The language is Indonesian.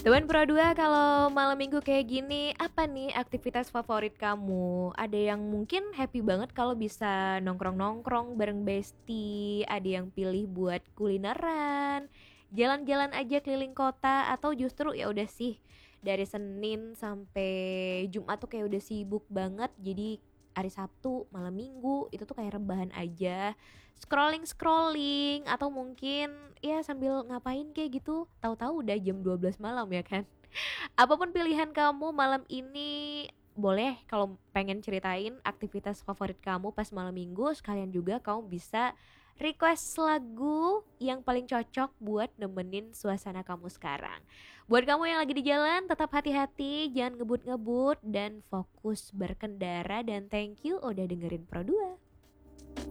Sobat Pro 2, kalau malam minggu kayak gini, apa nih aktivitas favorit kamu? Ada yang mungkin happy banget kalau bisa nongkrong-nongkrong bareng bestie, ada yang pilih buat kulineran, jalan-jalan aja keliling kota, atau justru ya udah sih dari Senin sampai Jumat tuh kayak udah sibuk banget, jadi hari Sabtu, malam Minggu itu tuh kayak rebahan aja, scrolling-scrolling atau mungkin ya sambil ngapain kayak gitu, tahu-tahu udah jam 12 malam ya kan. Apapun pilihan kamu malam ini, boleh kalau pengen ceritain aktivitas favorit kamu pas malam minggu, sekalian juga kamu bisa request lagu yang paling cocok buat nemenin suasana kamu sekarang. Buat kamu yang lagi di jalan, tetap hati-hati, jangan ngebut-ngebut dan fokus berkendara, dan thank you udah dengerin Pro 2.